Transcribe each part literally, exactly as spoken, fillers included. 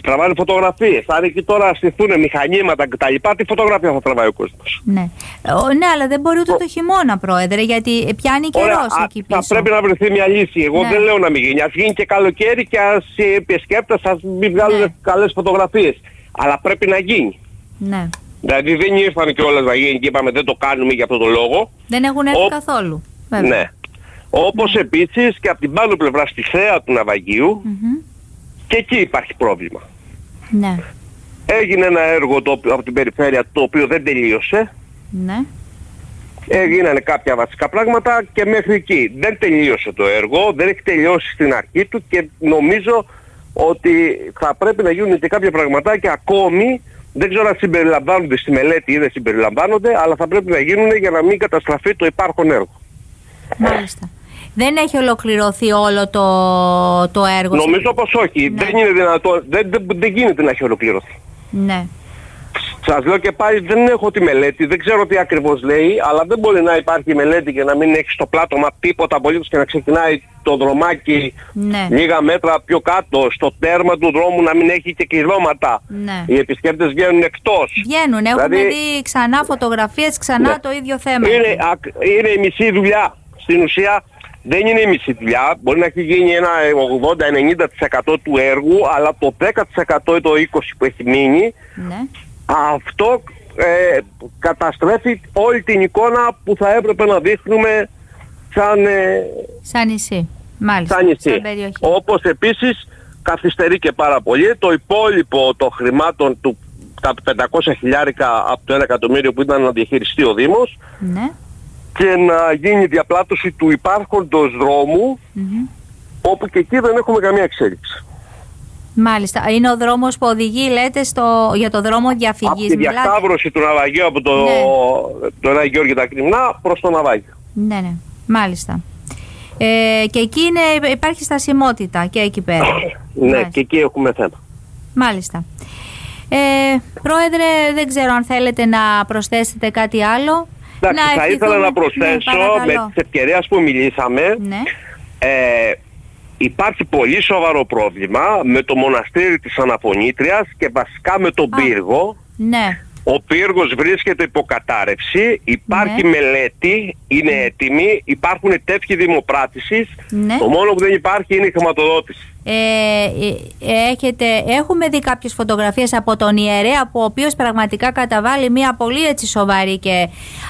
τραβάνε φωτογραφίες. Αν εκεί τώρα στηθούν μηχανήματα κτλ., τι φωτογραφία θα τραβάει ο κόσμος? Ναι. Ο, ναι, αλλά δεν μπορεί ούτε το χειμώνα, Πρόεδρε, γιατί πιάνει καιρός εκεί πίσω. Θα πρέπει να βρεθεί μια λύση. Εγώ ναι. δεν λέω να μην γίνει. Ας γίνει και καλοκαίρι και ας οι επισκέπτες ας μην βγάλουν ναι. καλές φωτογραφίες. Αλλά πρέπει να γίνει. Ναι. Δηλαδή δεν ήρθαν και όλες να γίνει και είπαμε δεν το κάνουμε για αυτό το λόγο. Δεν έχουν έρθει Ο... καθόλου. Βέβαια. Ναι. Όπως ναι. επίσης και από την πάνω πλευρά στη θέα του ναυαγίου mm-hmm. και εκεί υπάρχει πρόβλημα. Ναι. Έγινε ένα έργο το, από την περιφέρεια το οποίο δεν τελείωσε. Ναι. Έγιναν κάποια βασικά πράγματα και μέχρι εκεί. Δεν τελείωσε το έργο, δεν έχει τελειώσει στην αρχή του και νομίζω ότι θα πρέπει να γίνουν και κάποια πραγματάκια ακόμη. Δεν ξέρω αν συμπεριλαμβάνονται στη μελέτη ή δεν συμπεριλαμβάνονται, αλλά θα πρέπει να γίνουν για να μην καταστραφεί το υπάρχον έργο. Μάλιστα. Δεν έχει ολοκληρωθεί όλο το, το έργο? Νομίζω πως όχι. Ναι. Δεν είναι δυνατό, δεν, δεν, δεν γίνεται να έχει ολοκληρωθεί. Ναι. Σας λέω και πάλι δεν έχω τη μελέτη, δεν ξέρω τι ακριβώς λέει, αλλά δεν μπορεί να υπάρχει μελέτη και να μην έχει στο πλάτωμα τίποτα απολύτως και να ξεκινάει το δρομάκι ναι. λίγα μέτρα πιο κάτω, στο τέρμα του δρόμου να μην έχει και κλειδώματα. Ναι. Οι επισκέπτες βγαίνουν εκτός. Βγαίνουν, έχουμε δηλαδή, δει ξανά φωτογραφίες, ξανά ναι. το ίδιο θέμα. Είναι, είναι η μισή δουλειά. Στην ουσία δεν είναι η μισή δουλειά, μπορεί να έχει γίνει ένα ογδόντα με ενενήντα τοις εκατό του έργου, αλλά το δέκα τοις εκατό ή το είκοσι τοις εκατό που έχει μείνει, ναι. αυτό ε, καταστρέφει όλη την εικόνα που θα έπρεπε να δείχνουμε σαν, ε, σαν νησί. Μάλιστα, σαν νησί. Σαν περιοχή. Όπως επίσης καθυστερεί και πάρα πολύ το υπόλοιπο των χρημάτων του, τα πεντακόσια χιλιάρικα από το ένα εκατομμύριο που ήταν να διαχειριστεί ο Δήμος, ναι. και να γίνει διαπλάτωση του υπάρχοντος δρόμου, mm-hmm. όπου και εκεί δεν έχουμε καμία εξέλιξη. Μάλιστα. Είναι ο δρόμος που οδηγεί, λέτε, στο, για το δρόμο διαφυγής. Από τη διασταύρωση του ναυαγίου από το, ναι. το Αγίου Γεώργιο τα Κρυμνά προς το ναυάγιο. Ναι, ναι. Μάλιστα. Ε, και εκεί είναι, υπάρχει στασιμότητα και εκεί πέρα. Ναι, μάλιστα. Και εκεί έχουμε θέμα. Μάλιστα. Ε, Πρόεδρε, δεν ξέρω αν θέλετε να προσθέσετε κάτι άλλο. Εντάξει, θα ήθελα να προσθέσω, ναι, με τις ευκαιρίες που μιλήσαμε, ναι. ε, υπάρχει πολύ σοβαρό πρόβλημα με το μοναστήρι της Αναφωνήτριας και βασικά με τον Α, πύργο. Ναι. Ο πύργος βρίσκεται υποκατάρρευση, υπάρχει ναι. μελέτη, είναι έτοιμη, υπάρχουν τέτοιοι δημοπράτησης, ναι. το μόνο που δεν υπάρχει είναι η χρηματοδότηση. Ε, έχετε, έχουμε δει κάποιες φωτογραφίες από τον ιερέα, που ο οποίος πραγματικά καταβάλει μια πολύ έτσι σοβαρή και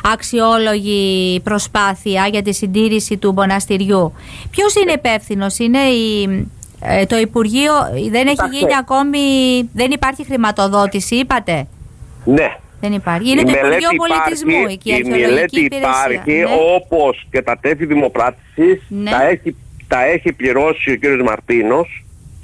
αξιόλογη προσπάθεια για τη συντήρηση του μοναστηριού. Ποιος είναι υπεύθυνος? Είναι η, ε, το Υπουργείο? Δεν έχει Κοιτάξτε. γίνει ακόμη, δεν υπάρχει χρηματοδότηση, είπατε? Ναι. Δεν υπάρχει. Είναι η το Υπουργείο Πολιτισμού εκεί, η αρχαιολογική μελέτη υπάρχει, ναι. όπως και τα τέθη δημοπράτησης, ναι. τα, έχει, τα έχει πληρώσει ο κύριος Μαρτίνος.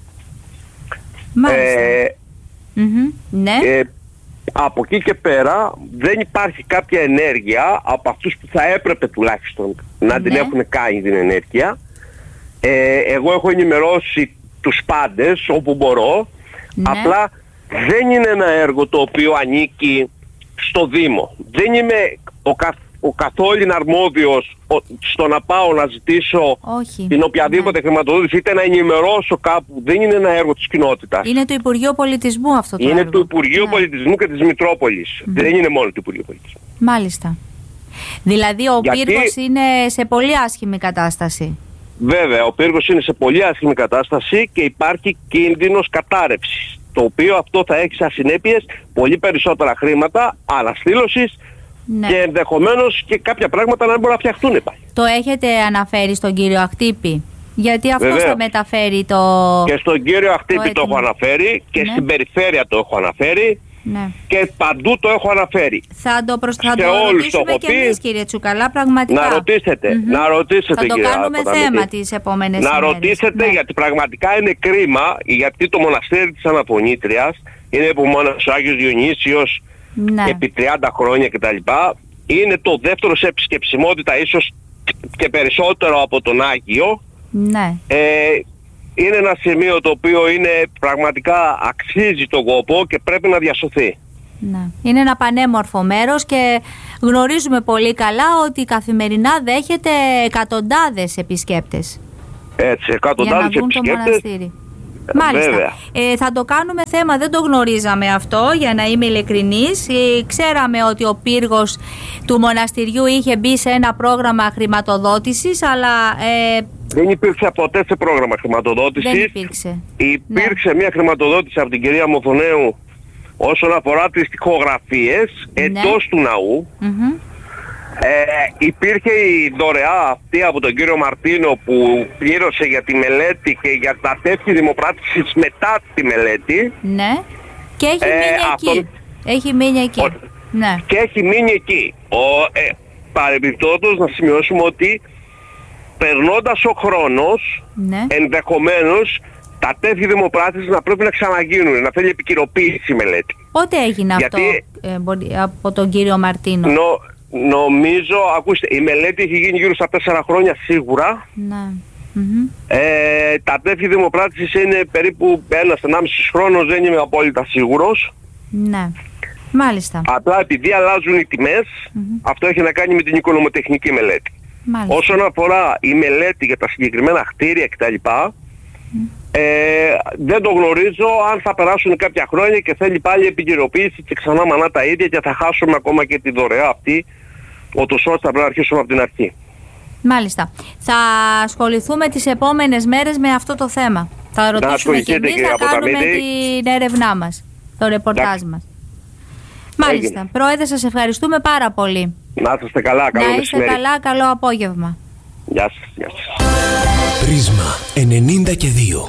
Μάλιστα. Ε, mm-hmm. ναι. ε, από εκεί και πέρα δεν υπάρχει κάποια ενέργεια από αυτούς που θα έπρεπε τουλάχιστον να ναι. την έχουν κάνει την ενέργεια. Ε, εγώ έχω ενημερώσει τους πάντες όπου μπορώ, ναι. απλά δεν είναι ένα έργο το οποίο ανήκει στο Δήμο. Δεν είμαι ο, κα, ο καθόλου αρμόδιος ο, στο να πάω να ζητήσω Όχι, την οποιαδήποτε ναι. χρηματοδότηση, είτε να ενημερώσω κάπου. Δεν είναι ένα έργο της κοινότητας. Είναι το Υπουργείο Πολιτισμού αυτό το είναι έργο. Είναι το Υπουργείο ναι. Πολιτισμού και της Μητρόπολης. Mm. Δεν είναι μόνο το Υπουργείο Πολιτισμού. Μάλιστα. Δηλαδή ο Γιατί... πύργος είναι σε πολύ άσχημη κατάσταση. Βέβαια, ο πύργος είναι σε πολύ άσχημη κατάσταση και υπάρχει κίνδυνος κατάρρευσης. Το οποίο αυτό θα έχει σαν συνέπειες πολύ περισσότερα χρήματα, αναστήλωσης ναι. και ενδεχομένως και κάποια πράγματα να μην μπορούν να φτιαχτούν πάλι. Το έχετε αναφέρει στον κύριο Αχτύπη? Γιατί αυτός θα μεταφέρει το... Και στον κύριο Αχτύπη το, το έχω αναφέρει και ναι. στην περιφέρεια το έχω αναφέρει ναι. και παντού το έχω αναφέρει. Θα το, προς... θα το ρωτήσουμε και εμείς, κύριε Τσουκαλά, πραγματικά. Να ρωτήσετε, mm-hmm. να ρωτήσετε, θα το κύριε κάνουμε Παταμίτη. θέμα τις επόμενες να ημέρες. ρωτήσετε ναι. γιατί πραγματικά είναι κρίμα, γιατί το μοναστήρι της Αναφωνήτριας είναι που μόνος ο Άγιος Διονύσιος ναι. επί τριάντα χρόνια κτλ. Είναι το δεύτερο σε επισκεψιμότητα, ίσως και περισσότερο από τον Άγιο. Ναι. Ε, είναι ένα σημείο το οποίο είναι πραγματικά αξίζει τον κόπο και πρέπει να διασωθεί. Ναι. Είναι ένα πανέμορφο μέρος και γνωρίζουμε πολύ καλά ότι καθημερινά δέχεται εκατοντάδες επισκέπτες. Έτσι, εκατοντάδες για να δουν επισκέπτες. το μοναστήρι. Μάλιστα. Ε, θα το κάνουμε θέμα, δεν το γνωρίζαμε αυτό, για να είμαι ειλικρινής. Ε, ξέραμε ότι ο πύργος του μοναστηριού είχε μπει σε ένα πρόγραμμα χρηματοδότησης, αλλά... Ε, δεν υπήρξε ποτέ σε πρόγραμμα χρηματοδότησης. Δεν υπήρξε. Υπήρξε ναι. μια χρηματοδότηση από την κυρία Μοθονέου όσον αφορά τις τοιχογραφίες ναι. εντός του ναού. Mm-hmm. Ε, υπήρχε η δωρεά αυτή από τον κύριο Μαρτίνο που πλήρωσε για τη μελέτη και για τα τεύχη δημοπράτησης μετά τη μελέτη. Ναι. Και έχει ε, μείνει αυτόν... εκεί. Έχει μείνει εκεί. Ο... Ναι. Και έχει μείνει εκεί. Ο, ε, παρεμπιπτόντως να σημειώσουμε ότι περνώντας ο χρόνος, ναι. ενδεχομένως τα τεύχη δημοπράτησης να πρέπει να ξαναγίνουν, να θέλει επικυροποίηση η μελέτη. Πότε έγινε γιατί... αυτό ε, από τον κύριο Μαρτίνο? Νο, νομίζω, ακούστε, η μελέτη έχει γίνει γύρω στα τέσσερα χρόνια σίγουρα. Ναι. Mm-hmm. Ε, τα τεύχη δημοπράτησης είναι περίπου ένας ενάμιση χρόνος, δεν είμαι απόλυτα σίγουρος. Ναι. Μάλιστα. Απλά επειδή αλλάζουν οι τιμές, mm-hmm. αυτό έχει να κάνει με την οικονομοτεχνική μελέτη. Μάλιστα. Όσον αφορά η μελέτη για τα συγκεκριμένα κτίρια κτλ. Mm. Ε, δεν το γνωρίζω αν θα περάσουν κάποια χρόνια και θέλει πάλι επικαιροποίηση και ξανά μανά τα ίδια και θα χάσουμε ακόμα και τη δωρεά αυτή, ούτως ώστε θα πρέπει να αρχίσουμε από την αρχή. Μάλιστα. Θα ασχοληθούμε τις επόμενες μέρες με αυτό το θέμα. Θα ρωτήσουμε και εμείς, θα κάνουμε την έρευνά μας, το ρεπορτάζ μας. Μάλιστα. Έγινε. Πρόεδρε, σας ευχαριστούμε πάρα πολύ. Να είστε καλά, καλό Να είστε καλά, καλό απόγευμα. Γεια σας. Γεια σας. Πρίσμα ενενήντα και δύο.